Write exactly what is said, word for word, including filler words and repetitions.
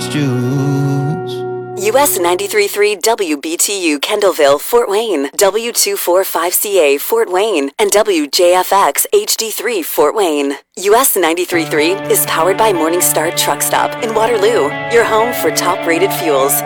orange juice. U S ninety-three point three W B T U Kendallville, Fort Wayne, W two forty-five C A Fort Wayne, and W J F X H D three Fort Wayne. U S ninety-three point three is powered by Morningstar Truck Stop in Waterloo, your home for top-rated fuels.